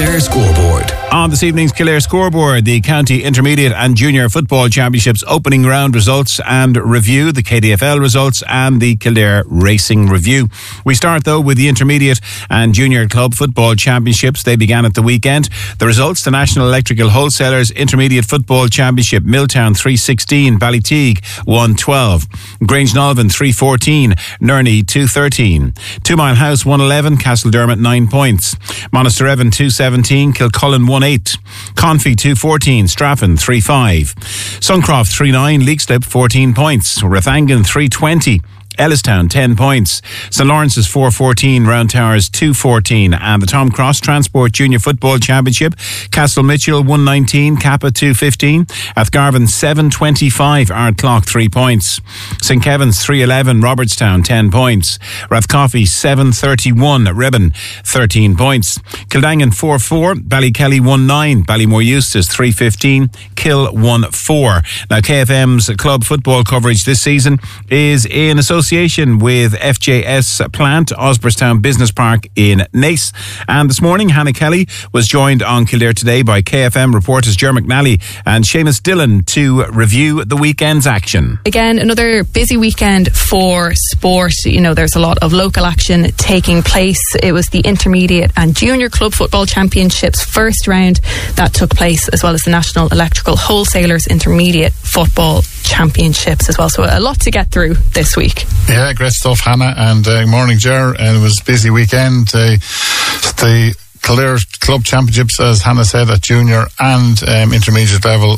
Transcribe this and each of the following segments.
Kildare Scoreboard. On this evening's Kildare Scoreboard, the County Intermediate and Junior Football Championships opening round results and review, the KDFL results and the Kildare Racing Review. We start though with the Intermediate and Junior Club Football Championships. They began at the weekend. The results: the National Electrical Wholesalers Intermediate Football Championship, Milltown 3-16, Ballyteague 1-12, Grangenolvin 3-14, Nerney 2-13, Two Mile House 1-11, Castledermot 9 points, Monasterevin 2-17, Kilcullen 1-8, Confey 2-14, Straffan 3-5, Suncroft 3-9, Leixlip 14 points, Rathangan 3-20, Ellistown 10 points, St Lawrence's 4-14, Round Towers 2-14, and the Tom Cross Transport Junior Football Championship, Castle Mitchell 1-19, Kappa 2-15, Athgarvan 7-25, Ardclough 3 points, St Kevin's 3-11, Robertstown 10 points, Rathcoffey 7-31, Ribbon 13 points, Kildangan 4-4, Ballykelly 1-9, Ballymore Eustace 3-15, Kill 1-4. Now KFM's club football coverage this season is in association with FJS Plant, Osborstown Business Park in Naas. And this morning, Hannah Kelly was joined on Kildare Today by KFM reporters Ger McNally and Seamus Dillon to review the weekend's action. Again, another busy weekend for sport. You know, there's a lot of local action taking place. It was the Intermediate and Junior Club Football Championships first round that took place, as well as the National Electrical Wholesalers Intermediate Football Championships as well. So a lot to get through this week. Yeah, great stuff, Hannah, and morning, Ger. And it was a busy weekend. The Kildare Club Championships, as Hannah said, at junior and intermediate level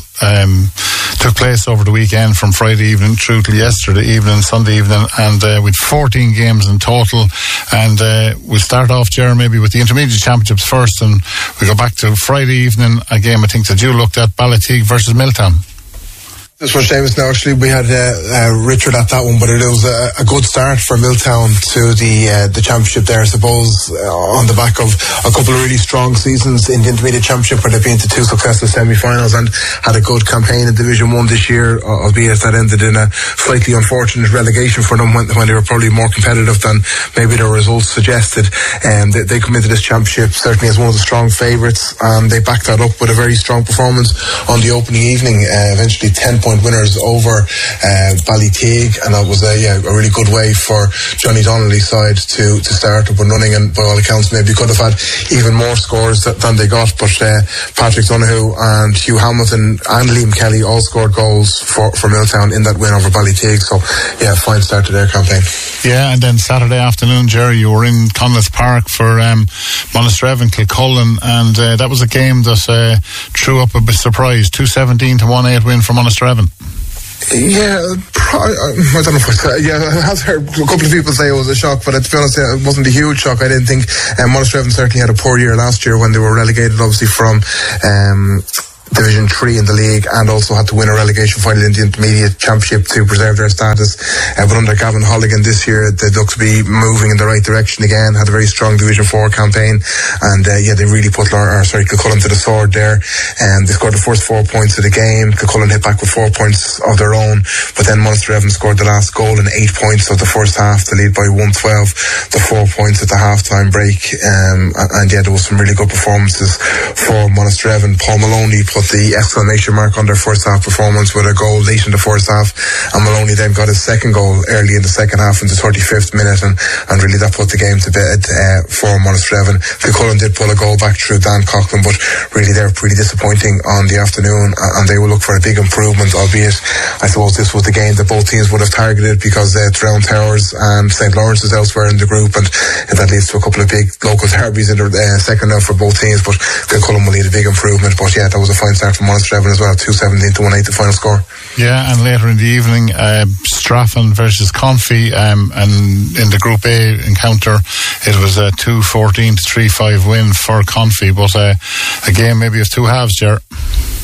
took place over the weekend from Friday evening through till yesterday evening, Sunday evening, and with 14 games in total. And we'll start off, Ger, maybe with the intermediate championships first, and we go back to Friday evening, a game I think that you looked at, Ballyteague versus Milltown. This was Seamus. Now, actually, we had Richard at that one, but it was a good start for Milltown to the championship there, I suppose, on the back of a couple of really strong seasons in the intermediate championship, where they've been to 2 successful semi-finals and had a good campaign in Division 1 this year, albeit that ended in a slightly unfortunate relegation for them when they were probably more competitive than maybe their results suggested. They come into this championship certainly as one of the strong favourites, and they backed that up with a very strong performance on the opening evening, eventually 10-point winners over Ballyteague, and that was a really good way for Johnny Donnelly's side to start up and running, and by all accounts maybe could have had even more scores than they got, but Patrick Donoghue and Hugh Hamilton and Liam Kelly all scored goals for Milltown in that win over Ballyteague. So yeah, fine start to their campaign. Yeah, and then Saturday afternoon, Jerry, you were in Conleth Park for Monasterevin Kilcullen, and that was a game that threw up a bit of surprise. 2-17 to 1-8 win for Monasterevin. Yeah, I don't know if I have heard a couple of people say it was a shock, but to be honest, it wasn't a huge shock. I didn't think Monasterevin certainly had a poor year last year when they were relegated, obviously, from Division 3 in the league, and also had to win a relegation final in the intermediate championship to preserve their status. But under Gavin Holligan this year, they look to be moving in the right direction again. Had a very strong Division 4 campaign, and they really put Kilcullen to the sword there. And they scored the first 4 points of the game. Kilcullen hit back with 4 points of their own, but then Monasterevin scored the last goal in 8 points of the first half to lead by 1-12. The 4 points at the half-time break, and there was some really good performances for Monasterevin. Paul Maloney put the exclamation mark on their first half performance with a goal late in the first half, and Maloney then got his second goal early in the second half in the 35th minute, and really that put the game to bed for Monasterevin. Kilcullen did pull a goal back through Dan Coughlin, but really they're pretty disappointing on the afternoon, and they will look for a big improvement, albeit I suppose this was the game that both teams would have targeted, because Round Towers and St Lawrence is elsewhere in the group, and that leads to a couple of big local derbies in the second round for both teams. But Kilcullen will need a big improvement. But yeah, that was a fine start for Monasterevin as well. 2-17 to 1-8 the final score. Yeah, and later in the evening, Straffan versus Confey, and in the Group A encounter, it was a 2-14 to 3-5 win for Confey, but a game maybe of two halves, Ger.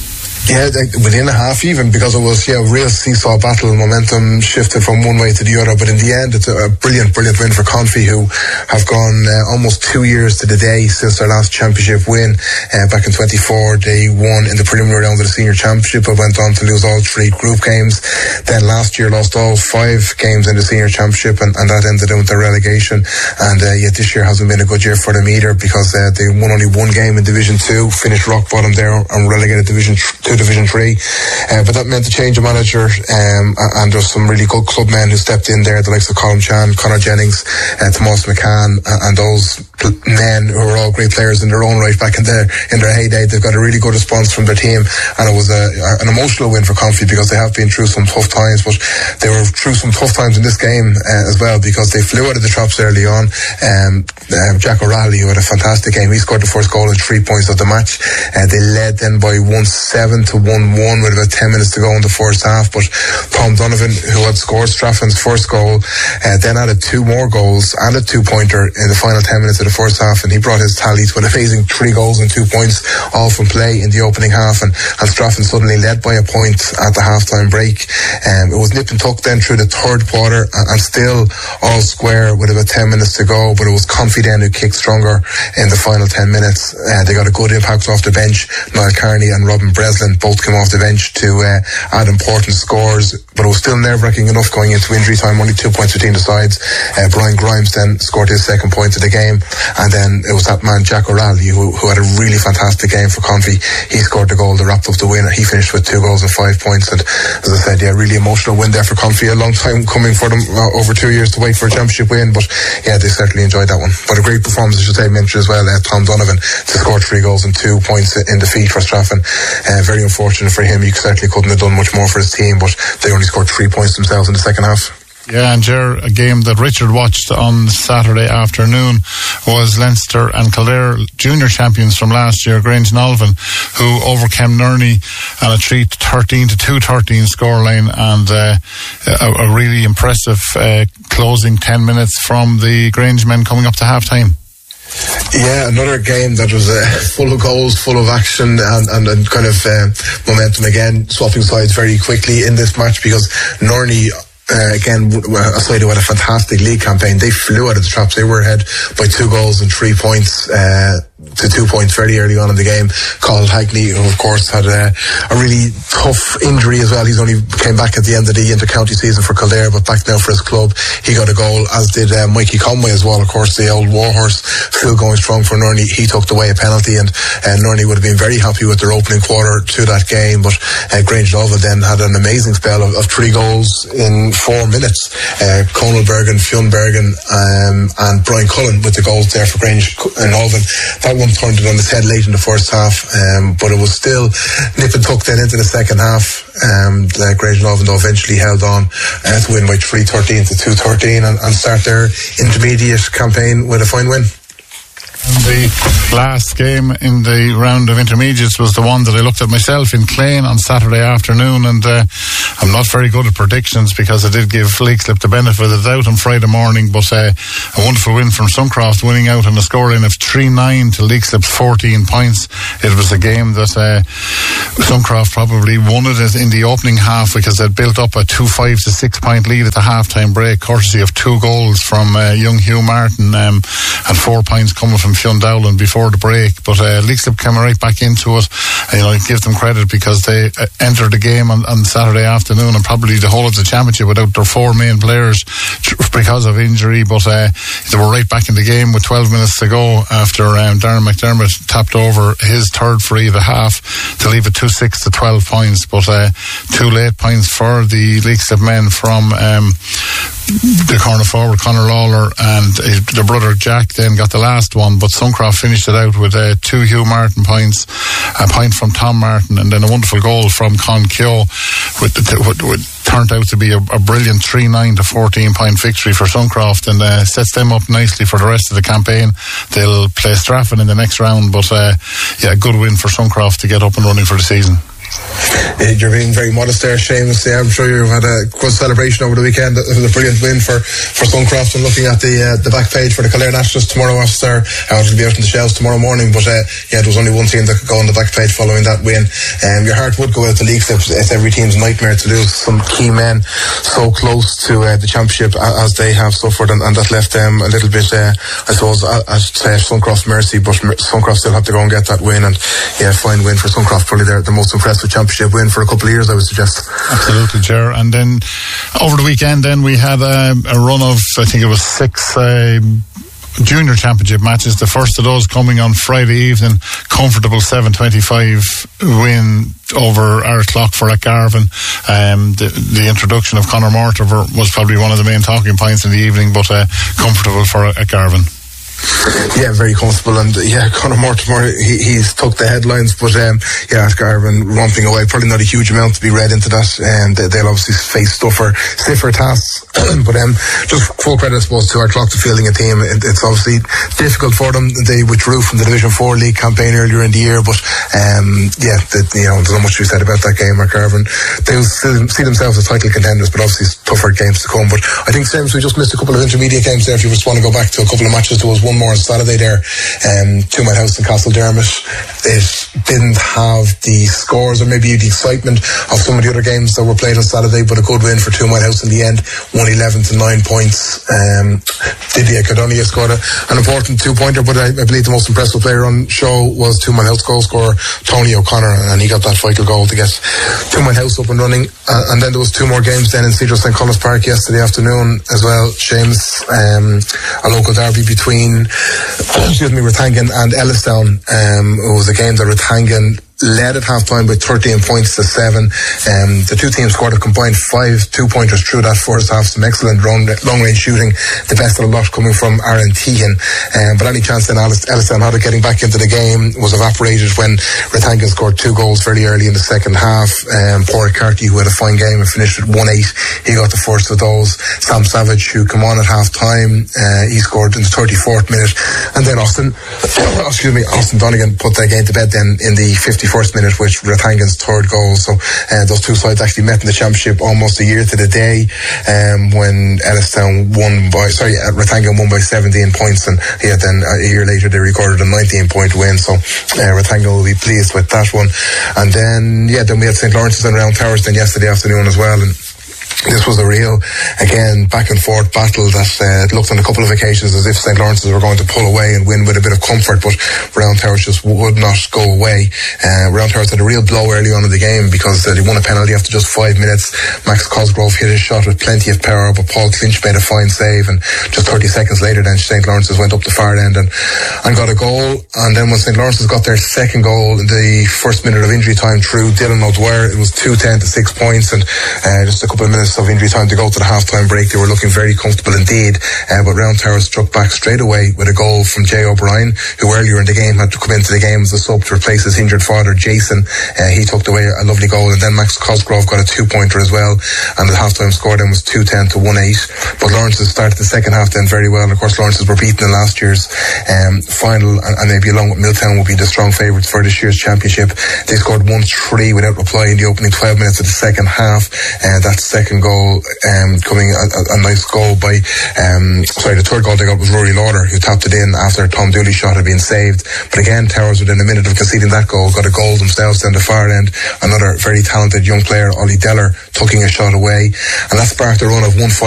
Yeah, within a half even, because it was a real seesaw battle. Momentum shifted from one way to the other, but in the end it's a brilliant win for Confi, who have gone almost 2 years to the day since their last championship win. Back in 24 they won in the preliminary round of the senior championship, but went on to lose all 3 group games. Then last year lost all 5 games in the senior championship, and that ended in with their relegation. And yet this year hasn't been a good year for them either, because they won only 1 game in Division 2, finished rock bottom there and relegated to Division 3. But that meant a change of manager, and there's some really good club men who stepped in there, the likes of Colin Chan, Conor Jennings, Tomas McCann, and those men who are all great players in their own right back in their heyday. They've got a really good response from their team, and it was an emotional win for Confi, because they have been through some tough times, but they were through some tough times in this game as well, because they flew out of the traps early on. Jack O'Reilly, who had a fantastic game, he scored the first goal and 3 points of the match. They led then by 1-7 to 1-1 with about 10 minutes to go in the first half, but Tom Donovan, who had scored Straffin's first goal, then added 2 more goals and a 2-pointer in the final 10 minutes of the first half, and he brought his tally to an amazing 3 goals and 2 points, all from play in the opening half, and Straffin suddenly led by a point at the half-time break. It was nip and tuck then through the third quarter, and still all square with about 10 minutes to go, but it was Confi then who kicked stronger in the final 10 minutes. They got a good impact off the bench. Niall Carney and Robin Breslin both came off the bench to add important scores, but it was still nerve-wracking enough going into injury time, only 2 points between the sides. Brian Grimes then scored his second point of the game, and then it was that man Jack O'Reilly who had a really fantastic game for Confi. He scored the goal that wrapped up the win. He finished with 2 goals and 5 points, and as I said, really emotional win there for Confi. A long time coming for them, over 2 years to wait for a championship win, but they certainly enjoyed that one. But a great performance, I should say, mentioned as well, Tom Donovan, to score 3 goals and 2 points in defeat for Straffin. Very unfortunate for him. He certainly couldn't have done much more for his team, but they only scored 3 points themselves in the second half. Yeah, and Ger, a game that Richard watched on Saturday afternoon was Leinster and Kildare junior champions from last year, Grange Nolvan, who overcame Nerney on a 13 to 2-13 scoreline, and a really impressive closing 10 minutes from the Grange men coming up to half-time. Yeah, another game that was full of goals, full of action, and kind of momentum again, swapping sides very quickly in this match, because Nerney, again, a side who had a fantastic league campaign, they flew out of the traps. They were ahead by 2 goals and 3 points to 2 points very early on in the game. Colin Hagney, who of course had a really tough injury as well. He's only came back at the end of the inter-county season for Kildare, but back now for his club. He got a goal, as did Mikey Conway as well, of course, the old warhorse, still going strong for Nerney. He took away a penalty, and Nerney would have been very happy with their opening quarter to that game, but Grange Nolvan then had an amazing spell of 3 goals in 4 minutes. Conal Bergen, Fionn Bergen, and Brian Cullen with the goals there for Grange Nolvan. That one turned it on its head late in the first half, but it was still nip and tuck then into the second half. Grange Nolvan though eventually held on to win by 3-13 to 2-13 and start their intermediate campaign with a fine win. And the last game in the round of intermediates was the one that I looked at myself in Clane on Saturday afternoon, and I'm not very good at predictions because I did give Leixlip the benefit of the doubt on Friday morning, but a wonderful win from Suncroft, winning out on a scoreline of 3-9 to Leixlip's 14 points. It was a game that Suncroft probably won it in the opening half, because they'd built up a 2-5 to 6 point lead at the half-time break, courtesy of 2 goals from young Hugh Martin, and 4 points coming from Fionn Dowland before the break. But Leixlip came right back into it, and I give them credit, because they entered the game on Saturday afternoon and probably the whole of the championship without their 4 main players because of injury, but they were right back in the game with 12 minutes to go after Darren McDermott tapped over his third free of the half to leave it 2-6 to 12 points, but 2 late points for the Leixlip men from the corner forward Conor Lawler, and their brother Jack then got the last one, but Suncroft finished it out with 2 Hugh Martin points, a point from Tom Martin, and then a wonderful goal from Con Keogh, with turned out to be a brilliant 3-9 to 14 point victory for Suncroft, and sets them up nicely for the rest of the campaign. They'll play Straffin in the next round, but a good win for Suncroft to get up and running for the season. You're being very modest there, Seamus. Yeah, I'm sure you've had a good celebration over the weekend. It was a brilliant win for Suncroft. And looking at the back page for the Kildare Nationals tomorrow after, it'll be out in the shelves tomorrow morning. But there was only one team that could go on the back page following that win. Your heart would go out to league slips. It's every team's nightmare to lose some key men so close to the championship as they have suffered, and that left them a little bit, I suppose, I'd say Suncroft's mercy. But Suncroft still have to go and get that win, and fine win for Suncroft. Probably the most impressive championship win for a couple of years, I would suggest. Absolutely, Ger. And then over the weekend, then we had a run of, I think it was 6 junior championship matches. The first of those coming on Friday evening. Comfortable 7-25 win over Ardclough for Garvan. The introduction of Conor Mortimer was probably one of the main talking points in the evening, but comfortable for Garvan. Yeah, very comfortable, and Conor Mortimer, he's took the headlines, but Garvan romping away. Probably not a huge amount to be read into that, and they'll obviously face stiffer tasks. But just full credit, I suppose, to Ardclough for fielding a team. It's obviously difficult for them. They withdrew from the Division 4 league campaign earlier in the year, but there's not much to be said about that game. Garvan, they'll see themselves as title contenders, but obviously tougher games to come. But I think, James, we just missed a couple of intermediate games there. If you just want to go back to a couple of matches, there was one more on Saturday there, Two Mile House and Castle Dermot. It didn't have the scores or maybe the excitement of some of the other games that were played on Saturday, but a good win for Two Mile House in the end, 111 to 9 points. Didier Cardonia scored an important 2-pointer, but I believe the most impressive player on show was Two Mile House goal scorer Tony O'Connor, and he got that vital goal to get Two Mile House up and running. And then there was 2 more games then in Cedar St. Colum's Park yesterday afternoon as well, Seamus. A local derby between Rathangan and Ellistown. It was a game that Rathangan led at half-time with 13 points to 7. The two teams scored a combined 5 2-pointers through that first half. Some excellent long-range shooting, the best of the lot coming from Aaron Teagan. But any chance then Ellistown had of getting back into the game was evaporated when Rathangan scored 2 goals very early in the second half. Paul Carty, who had a fine game and finished with 1-8, he got the first of those. Sam Savage, who came on at half-time, he scored in the 34th minute. And then Austin Donegan put that game to bed then in the 51st minute with Rathangan's 3rd goal. So those two sides actually met in the championship almost a year to the day, when Rathangan won by 17 points, and then a year later they recorded a 19-point win. So Rathangan will be pleased with that one. And then we had St. Lawrence's and Round Towers then yesterday afternoon as well, and this was a real, again, back and forth battle that looked on a couple of occasions as if St. Lawrence's were going to pull away and win with a bit of comfort, but Round Towers just would not go away. Round Towers had a real blow early on in the game because they won a penalty after just 5 minutes. Max Cosgrove hit his shot with plenty of power, but Paul Clinch made a fine save, and just 30 seconds later then St. Lawrence's went up the far end and got a goal. And then when St. Lawrence's got their 2nd goal in the first minute of injury time through Dylan O'Dwyer, it was 2-10 to 6 points, and just a couple of minutes of injury time to go to the half-time break. They were looking very comfortable indeed, but Round Towers struck back straight away with a goal from Jay O'Brien, who earlier in the game had to come into the game as a sub to replace his injured father Jason. He took away a lovely goal, and then Max Cosgrove got a 2-pointer as well, and the half-time score then was 2-10 to 1-8. But Lawrence started the second half then very well, and of course Lawrence were beaten in last year's final, and maybe along with Milltown will be the strong favourites for this year's championship. They scored 1-3 without reply in the opening 12 minutes of the second half, and that second goal coming a nice goal by the 3rd goal they got was Rory Lauder, who tapped it in after Tom Dooley's shot had been saved. But again, Towers, within a minute of conceding that goal, got a goal themselves down the far end. Another very talented young player, Ollie Deller, tucking a shot away, and that sparked a run of 1-5